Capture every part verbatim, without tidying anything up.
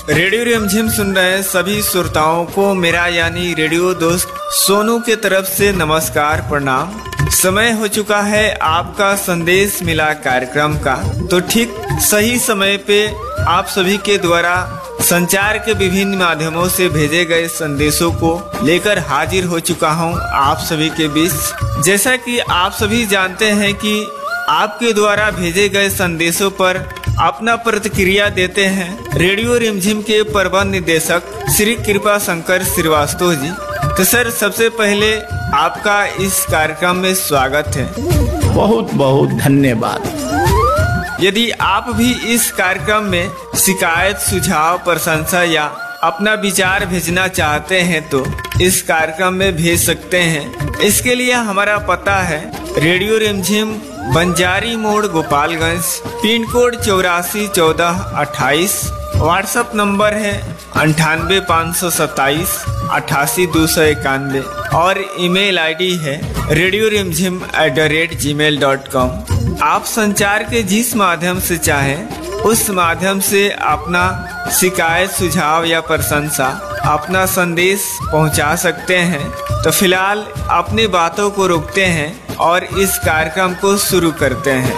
Radio रिमझिम सुन रहे सभी श्रोताओं को मेरा यानी रेडियो दोस्त सोनू के तरफ से नमस्कार प्रणाम। समय हो चुका है आपका संदेश मिला कार्यक्रम का। तो ठीक सही समय पे आप सभी के द्वारा संचार के विभिन्न माध्यमों से भेजे गए संदेशों को लेकर हाजिर हो चुका हूं आप सभी के बीच। जैसा कि आप सभी जानते हैं कि आपके द्वारा भेजे गए संदेशों पर अपना प्रतिक्रिया देते हैं रेडियो रिमझिम के प्रबंध निदेशक श्री कृपा शंकर श्रीवास्तव जी। तो सर, सबसे पहले आपका इस कार्यक्रम में स्वागत है। बहुत बहुत धन्यवाद। यदि आप भी इस कार्यक्रम में शिकायत, सुझाव, प्रशंसा या अपना विचार भेजना चाहते हैं तो इस कार्यक्रम में भेज सकते हैं। इसके लिए हमारा पता है रेडियो रिमझिम, बंजारी मोड़, गोपालगंज, पिन कोड चौरासी चौदह अट्ठाईस। व्हाट्सएप नंबर है अंठानवे पाँच सौ सत्ताईस अट्ठासी दो सौ इक्यानवे और ईमेल आईडी है रेडियो रिमझिम at the rate ji mail dot com. आप संचार के जिस माध्यम से चाहें उस माध्यम से अपना शिकायत, सुझाव या प्रशंसा, अपना संदेश पहुंचा सकते हैं। तो फिलहाल अपनी बातों को रोकते हैं और इस कार्यक्रम को शुरू करते हैं।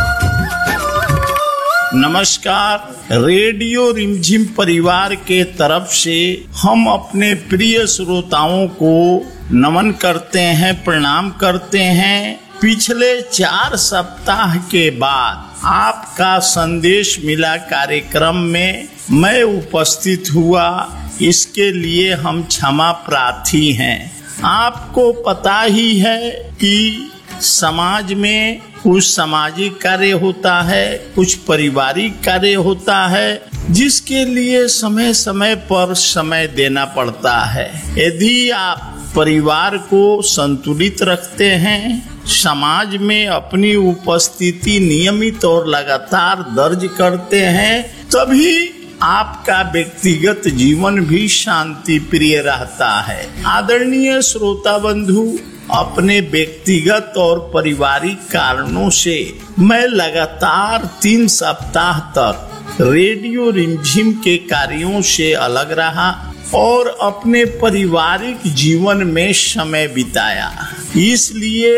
नमस्कार। रेडियो रिमझिम परिवार के तरफ से हम अपने प्रिय श्रोताओं को नमन करते हैं, प्रणाम करते हैं। पिछले चार सप्ताह के बाद आपका संदेश मिला कार्यक्रम में मैं उपस्थित हुआ, इसके लिए हम क्षमा प्रार्थी हैं। आपको पता ही है कि समाज में कुछ सामाजिक कार्य होता है, कुछ पारिवारिक कार्य होता है, जिसके लिए समय समय पर समय देना पड़ता है। यदि आप परिवार को संतुलित रखते हैं, समाज में अपनी उपस्थिति नियमित और लगातार दर्ज करते हैं, तभी आपका व्यक्तिगत जीवन भी शांति प्रिय रहता है। आदरणीय श्रोता बंधु, अपने व्यक्तिगत और पारिवारिक कारणों से मैं लगातार तीन सप्ताह तक रेडियो रिमझिम के कार्यों से अलग रहा और अपने पारिवारिक जीवन में समय बिताया। इसलिए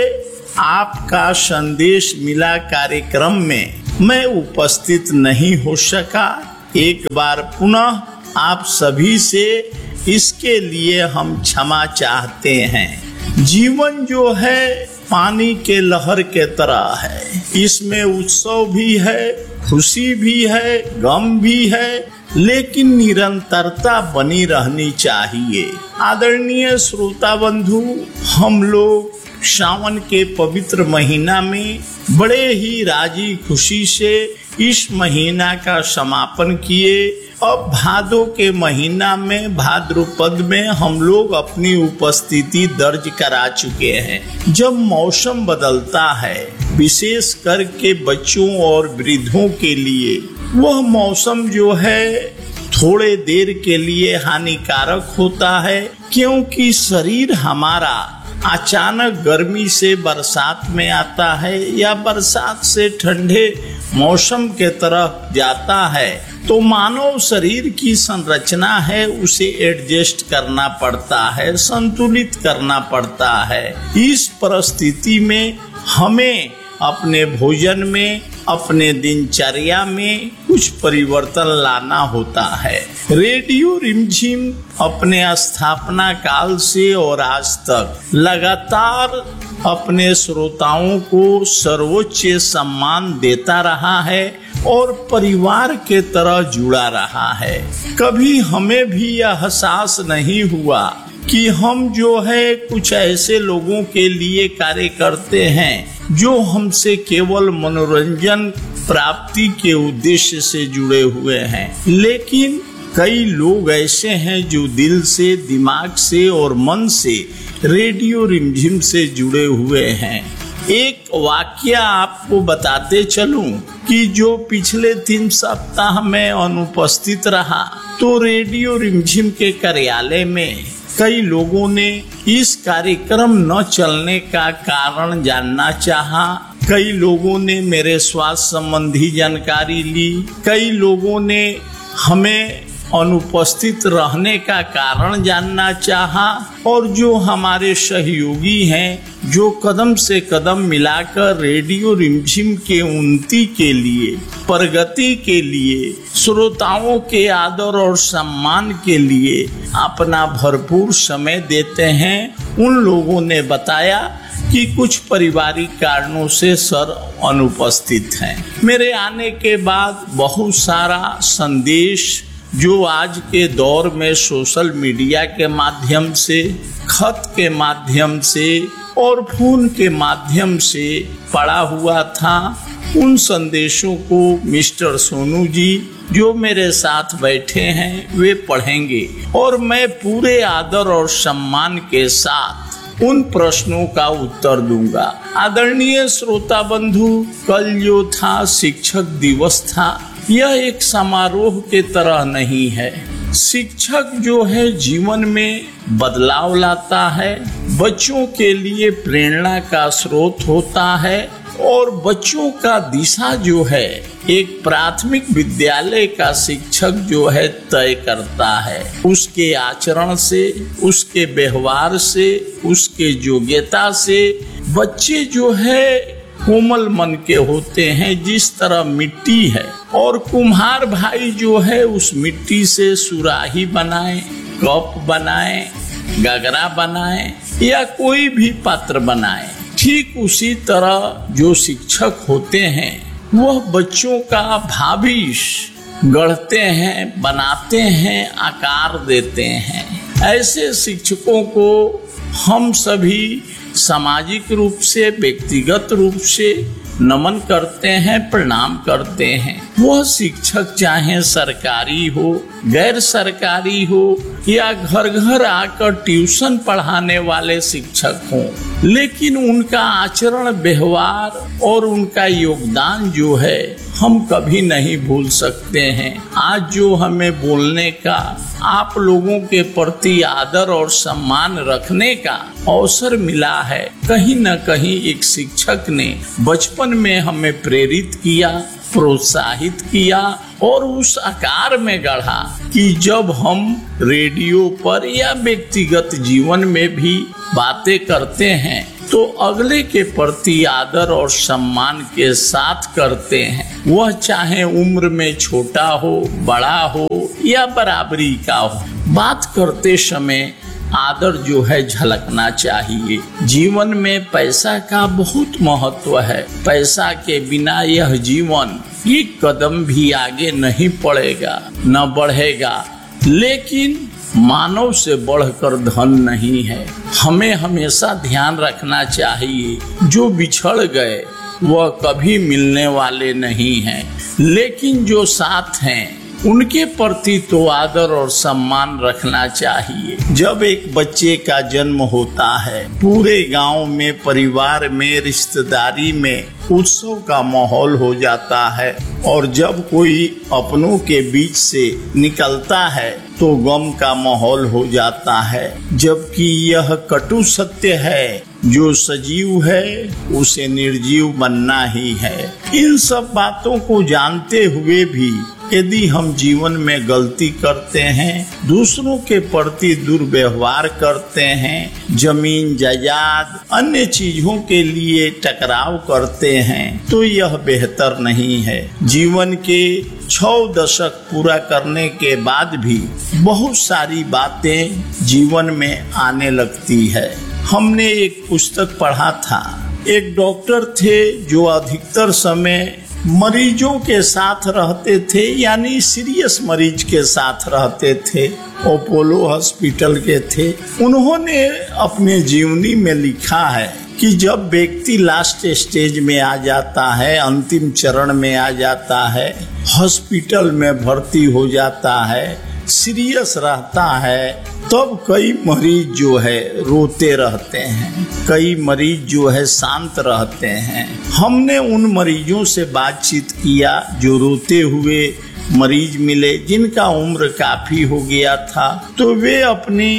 आपका संदेश मिला कार्यक्रम में मैं उपस्थित नहीं हो सका। एक बार पुनः आप सभी से इसके लिए हम क्षमा चाहते हैं। जीवन जो है पानी के लहर के तरह है, इसमें उत्सव भी है, खुशी भी है, गम भी है, लेकिन निरंतरता बनी रहनी चाहिए। आदरणीय श्रोता बंधु, हम लोग सावन के पवित्र महीना में बड़े ही राजी खुशी से इस महीना का समापन किए। अब भादों के महीना में, भाद्रपद में हम लोग अपनी उपस्थिति दर्ज करा चुके हैं। जब मौसम बदलता है, विशेष करके बच्चों और वृद्धों के लिए, वह मौसम जो है थोड़े देर के लिए हानिकारक होता है, क्योंकि शरीर हमारा अचानक गर्मी से बरसात में आता है या बरसात से ठंडे मौसम के तरफ जाता है, तो मानव शरीर की संरचना है, उसे एडजस्ट करना पड़ता है, संतुलित करना पड़ता है। इस परिस्थिति में हमें अपने भोजन में, अपने दिनचर्या में कुछ परिवर्तन लाना होता है। रेडियो रिमझिम अपने स्थापना काल से और आज तक लगातार अपने श्रोताओं को सर्वोच्च सम्मान देता रहा है और परिवार के तरह जुड़ा रहा है। कभी हमें भी यह एहसास नहीं हुआ कि हम जो है कुछ ऐसे लोगों के लिए कार्य करते हैं जो हमसे केवल मनोरंजन प्राप्ति के उद्देश्य से जुड़े हुए हैं, लेकिन कई लोग ऐसे हैं जो दिल से, दिमाग से और मन से रेडियो रिमझिम से जुड़े हुए हैं। एक वाकया आपको बताते चलूं कि जो पिछले तीन सप्ताह में अनुपस्थित रहा, तो रेडियो रिमझिम के कार्यालय में कई लोगों ने इस कार्यक्रम न चलने का कारण जानना चाहा। कई लोगों ने मेरे स्वास्थ्य संबंधी जानकारी ली, कई लोगों ने हमें अनुपस्थित रहने का कारण जानना चाहा और जो हमारे सहयोगी हैं जो कदम से कदम मिलाकर रेडियो रिमझिम के उन्नति के लिए, प्रगति के लिए, श्रोताओं के आदर और सम्मान के लिए अपना भरपूर समय देते हैं, उन लोगों ने बताया कि कुछ पारिवारिक कारणों से सर अनुपस्थित हैं। मेरे आने के बाद बहुत सारा संदेश जो आज के दौर में सोशल मीडिया के माध्यम से, खत के माध्यम से और फोन के माध्यम से पड़ा हुआ था, उन संदेशों को मिस्टर सोनू जी जो मेरे साथ बैठे हैं वे पढ़ेंगे और मैं पूरे आदर और सम्मान के साथ उन प्रश्नों का उत्तर दूंगा। आदरणीय श्रोता बंधु, कल जो था शिक्षक दिवस था, यह एक समारोह के तरह नहीं है। शिक्षक जो है जीवन में बदलाव लाता है, बच्चों के लिए प्रेरणा का स्रोत होता है और बच्चों का दिशा जो है एक प्राथमिक विद्यालय का शिक्षक जो है तय करता है। उसके आचरण से, उसके व्यवहार से, उसके योग्यता से बच्चे जो है कोमल मन के होते हैं, जिस तरह मिट्टी है और कुम्हार भाई जो है उस मिट्टी से सुराही बनाए, कप बनाए, गगरा बनाए या कोई भी पात्र बनाए, ठीक उसी तरह जो शिक्षक होते हैं वह बच्चों का भविष्य गढ़ते हैं, बनाते हैं, आकार देते हैं। ऐसे शिक्षकों को हम सभी सामाजिक रूप से, व्यक्तिगत रूप से नमन करते हैं, प्रणाम करते हैं। वह शिक्षक चाहे सरकारी हो, गैर सरकारी हो या घर घर आकर ट्यूशन पढ़ाने वाले शिक्षक हों, लेकिन उनका आचरण, व्यवहार और उनका योगदान जो है हम कभी नहीं भूल सकते हैं। आज जो हमें बोलने का, आप लोगों के प्रति आदर और सम्मान रखने का अवसर मिला है, कहीं न कहीं एक शिक्षक ने बचपन में हमें प्रेरित किया, प्रोत्साहित किया और उस आकार में गढ़ा कि जब हम रेडियो पर या व्यक्तिगत जीवन में भी बातें करते हैं तो अगले के प्रति आदर और सम्मान के साथ करते हैं। वह चाहे उम्र में छोटा हो, बड़ा हो या बराबरी का हो। बात करते समय आदर जो है झलकना चाहिए। जीवन में पैसा का बहुत महत्व है। पैसा के बिना यह जीवन एक कदम भी आगे नहीं बढ़ेगा, न बढ़ेगा। लेकिन मानव से बढ़कर धन नहीं है। हमें हमेशा ध्यान रखना चाहिए, जो बिछड़ गए वह कभी मिलने वाले नहीं हैं, लेकिन जो साथ हैं उनके प्रति तो आदर और सम्मान रखना चाहिए। जब एक बच्चे का जन्म होता है, पूरे गांव में, परिवार में, रिश्तेदारी में उत्सव का माहौल हो जाता है और जब कोई अपनों के बीच से निकलता है तो गम का माहौल हो जाता है। जबकि यह कटु सत्य है, जो सजीव है उसे निर्जीव बनना ही है। इन सब बातों को जानते हुए भी यदि हम जीवन में गलती करते हैं, दूसरों के प्रति दुर्व्यवहार करते हैं, जमीन जायदाद अन्य चीजों के लिए टकराव करते हैं, तो यह बेहतर नहीं है। जीवन के छह दशक पूरा करने के बाद भी बहुत सारी बातें जीवन में आने लगती है। हमने एक पुस्तक पढ़ा था, एक डॉक्टर थे जो अधिकतर समय मरीजों के साथ रहते थे, यानी सीरियस मरीज के साथ रहते थे। अपोलो हॉस्पिटल के थे। उन्होंने अपने जीवनी में लिखा है कि जब व्यक्ति लास्ट स्टेज में आ जाता है, अंतिम चरण में आ जाता है, हॉस्पिटल में भर्ती हो जाता है, सीरियस रहता है, तब कई मरीज जो है रोते रहते हैं, कई मरीज जो है शांत रहते हैं। हमने उन मरीजों से बातचीत किया जो रोते हुए मरीज मिले, जिनका उम्र काफी हो गया था। तो वे अपनी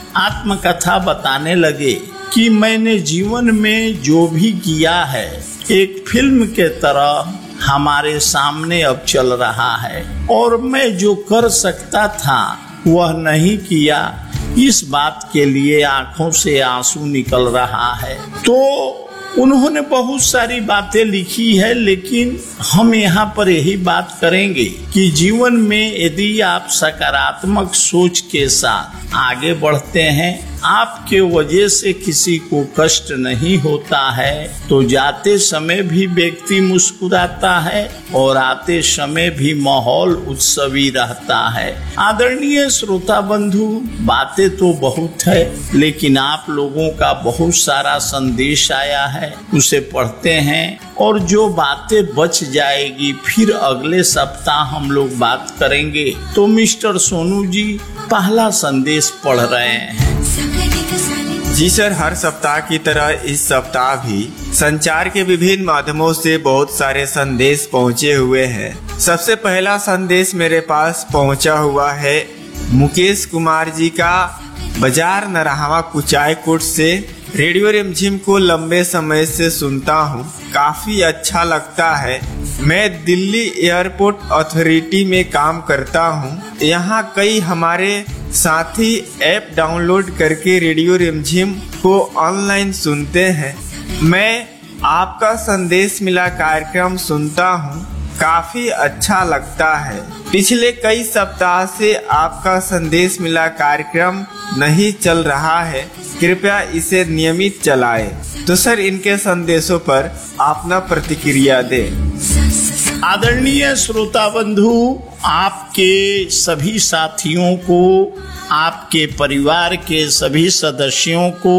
आत्मकथा बताने लगे कि मैंने जीवन में जो भी किया है एक फिल्म के तरह हमारे सामने अब चल रहा है और मैं जो कर सकता था वह नहीं किया, इस बात के लिए आंखों से आंसू निकल रहा है। तो उन्होंने बहुत सारी बातें लिखी है, लेकिन हम यहाँ पर यही बात करेंगे कि जीवन में यदि आप सकारात्मक सोच के साथ आगे बढ़ते हैं, आपके वजह से किसी को कष्ट नहीं होता है, तो जाते समय भी व्यक्ति मुस्कुराता है और आते समय भी माहौल उत्सवी रहता है। आदरणीय श्रोता बंधु, बातें तो बहुत है, लेकिन आप लोगों का बहुत सारा संदेश आया है, उसे पढ़ते हैं और जो बातें बच जाएगी फिर अगले सप्ताह हम लोग बात करेंगे। तो मिस्टर सोनू जी पहला संदेश पढ़ रहे हैं। जी सर, हर सप्ताह की तरह इस सप्ताह भी संचार के विभिन्न माध्यमों से बहुत सारे संदेश पहुंचे हुए हैं। सबसे पहला संदेश मेरे पास पहुंचा हुआ है मुकेश कुमार जी का, बाजार नरहवा कुचायकोट से। रेडियो रिमझिम को लंबे समय से सुनता हूँ, काफी अच्छा लगता है। मैं दिल्ली एयरपोर्ट अथॉरिटी में काम करता हूँ। यहाँ कई हमारे साथी ऐप डाउनलोड करके रेडियो रिमझिम को ऑनलाइन सुनते हैं। मैं आपका संदेश मिला कार्यक्रम सुनता हूँ, काफी अच्छा लगता है। पिछले कई सप्ताह से आपका संदेश मिला कार्यक्रम नहीं चल रहा है, कृपया इसे नियमित चलाएं। तो सर, इनके संदेशों पर अपना प्रतिक्रिया दें। आदरणीय श्रोता बंधु, आपके सभी साथियों को, आपके परिवार के सभी सदस्यों को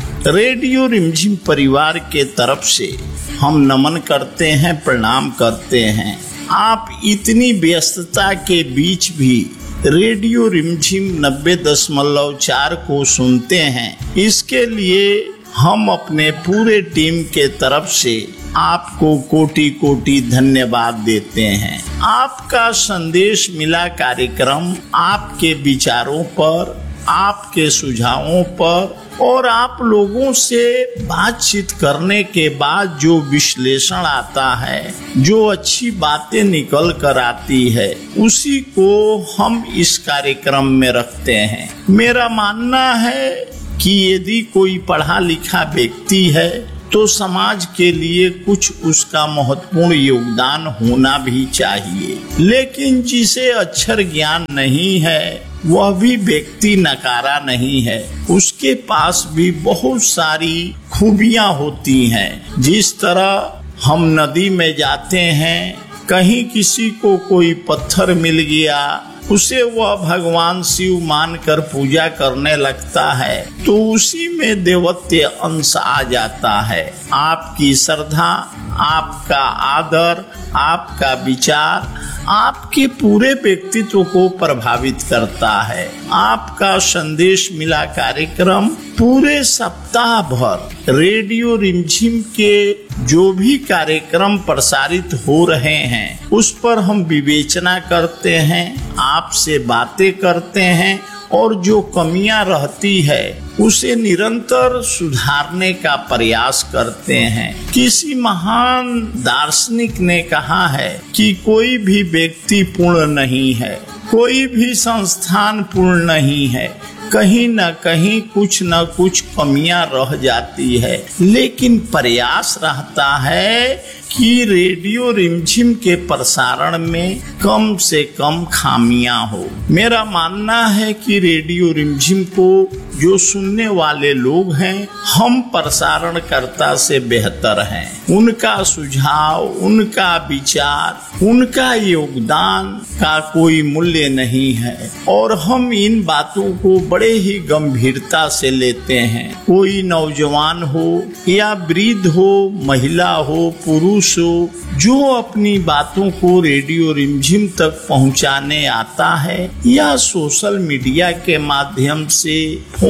रेडियो रिमझिम परिवार के तरफ से हम नमन करते हैं, प्रणाम करते हैं। आप इतनी व्यस्तता के बीच भी रेडियो रिमझिम नब्बे दशमलव चार को सुनते हैं, इसके लिए हम अपने पूरे टीम के तरफ से आपको कोटि कोटि धन्यवाद देते हैं। आपका संदेश मिला कार्यक्रम आपके विचारों पर, आपके सुझावों पर और आप लोगों से बातचीत करने के बाद जो विश्लेषण आता है, जो अच्छी बातें निकल कर आती है, उसी को हम इस कार्यक्रम में रखते हैं। मेरा मानना है कि यदि कोई पढ़ा लिखा व्यक्ति है तो समाज के लिए कुछ उसका महत्वपूर्ण योगदान होना भी चाहिए, लेकिन जिसे अक्षर ज्ञान नहीं है वह भी व्यक्ति नकारा नहीं है, उसके पास भी बहुत सारी खूबियां होती हैं। जिस तरह हम नदी में जाते हैं, कहीं किसी को कोई पत्थर मिल गया, उसे वह भगवान शिव मानकर पूजा करने लगता है, तो उसी में देवत्व अंश आ जाता है। आपकी श्रद्धा, आपका आदर, आपका विचार आपके पूरे व्यक्तित्व को प्रभावित करता है। आपका संदेश मिला कार्यक्रम पूरे सप्ताह भर रेडियो रिमझिम के जो भी कार्यक्रम प्रसारित हो रहे हैं उस पर हम विवेचना करते हैं, आपसे बातें करते हैं और जो कमियां रहती है उसे निरंतर सुधारने का प्रयास करते हैं। किसी महान दार्शनिक ने कहा है कि कोई भी व्यक्ति पूर्ण नहीं है, कोई भी संस्थान पूर्ण नहीं है, कहीं न कहीं कुछ न कुछ कमियां रह जाती है, लेकिन प्रयास रहता है कि रेडियो रिमझिम के प्रसारण में कम से कम खामियां हो। मेरा मानना है कि रेडियो रिमझिम को जो सुनने वाले लोग हैं, हम प्रसारणकर्ता से बेहतर हैं। उनका सुझाव, उनका विचार, उनका योगदान का कोई मूल्य नहीं है और हम इन बातों को बड़े ही गंभीरता से लेते हैं। कोई नौजवान हो या वृद्ध हो, महिला हो, पुरुष हो, जो अपनी बातों को रेडियो रिमझिम तक पहुंचाने आता है या सोशल मीडिया के माध्यम से,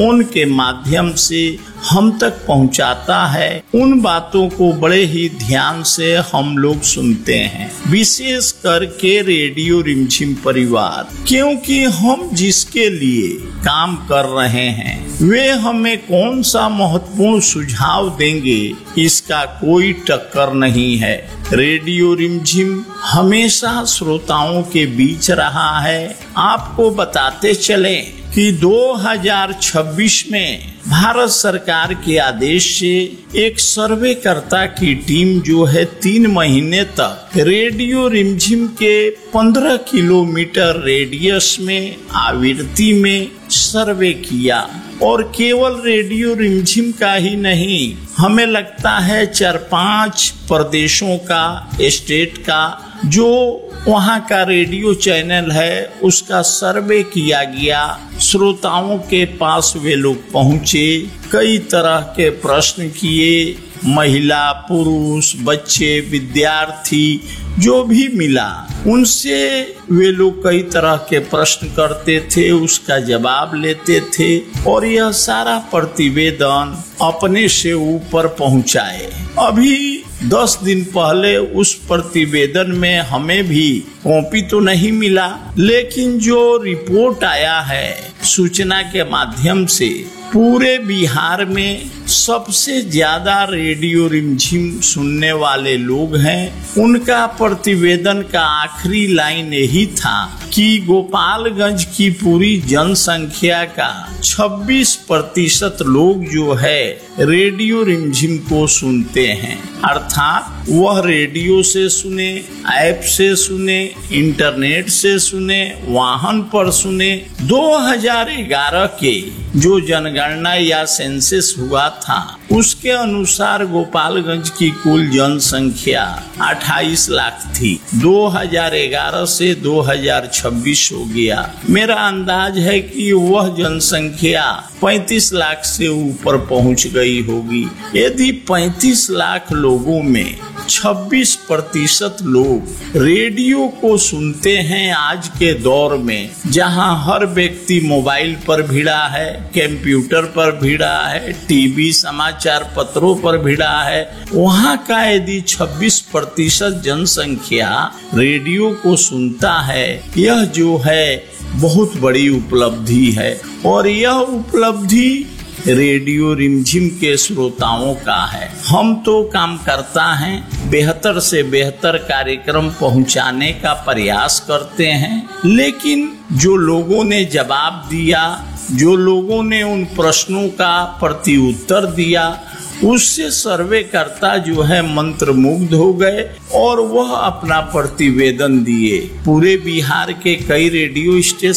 फोन के माध्यम से हम तक पहुंचाता है, उन बातों को बड़े ही ध्यान से हम लोग सुनते हैं, विशेष करके रेडियो रिमझिम परिवार, क्योंकि हम जिसके लिए काम कर रहे हैं वे हमें कौन सा महत्वपूर्ण सुझाव देंगे इसका कोई टक्कर नहीं है। रेडियो रिमझिम हमेशा श्रोताओं के बीच रहा है। आपको बताते चलें कि दो हज़ार छब्बीस में भारत सरकार के आदेश से एक सर्वेकर्ता की टीम जो है तीन महीने तक रेडियो रिमझिम के पंद्रह किलोमीटर रेडियस में आवृत्ति में सर्वे किया, और केवल रेडियो रिमझिम का ही नहीं, हमें लगता है चार पांच प्रदेशों का, स्टेट का जो वहाँ का रेडियो चैनल है उसका सर्वे किया गया। श्रोताओं के पास वे लोग पहुँचे, कई तरह के प्रश्न किए, महिला, पुरुष, बच्चे, विद्यार्थी जो भी मिला उनसे वे लोग कई तरह के प्रश्न करते थे, उसका जवाब लेते थे और यह सारा प्रतिवेदन अपने से ऊपर पहुंचाए। अभी दस दिन पहले उस प्रतिवेदन में हमें भी कॉपी तो नहीं मिला, लेकिन जो रिपोर्ट आया है सूचना के माध्यम से, पूरे बिहार में सबसे ज्यादा रेडियो रिमझिम सुनने वाले लोग हैं। उनका प्रतिवेदन का आखिरी लाइन यही था कि गोपालगंज की पूरी जनसंख्या का छब्बीस प्रतिशत लोग जो है रेडियो रिमझिम को सुनते हैं, अर्थात वह रेडियो से सुने, ऐप से सुने, इंटरनेट से सुने, वाहन पर सुने। दो हज़ार ग्यारह के जो जनगणना या सेंसस हुआ था उसके अनुसार गोपालगंज की कुल जनसंख्या अट्ठाईस लाख थी। दो हज़ार ग्यारह से दो हज़ार छब्बीस हो गया, मेरा अंदाज है कि वह जनसंख्या पैंतीस लाख से ऊपर पहुंच गई होगी। यदि पैंतीस लाख लोगों में छब्बीस प्रतिशत लोग रेडियो को सुनते हैं आज के दौर में, जहां हर व्यक्ति मोबाइल पर भिड़ा है, कंप्यूटर पर भिड़ा है, टीवी समाचार पत्रों पर भिड़ा है, वहां का यदि छब्बीस प्रतिशत जनसंख्या रेडियो को सुनता है, यह जो है बहुत बड़ी उपलब्धि है। और यह उपलब्धि रेडियो रिमझिम के श्रोताओं का है। हम तो काम करता हैं, बेहतर से बेहतर कार्यक्रम पहुंचाने का प्रयास करते हैं, लेकिन जो लोगों ने जवाब दिया, जो लोगों ने उन प्रश्नों का प्रति उत्तर दिया, उससे सर्वेकर्ता जो है मंत्रमुग्ध हो गए और वह अपना प्रतिवेदन दिए। पूरे बिहार के कई रेडियो स्टेशन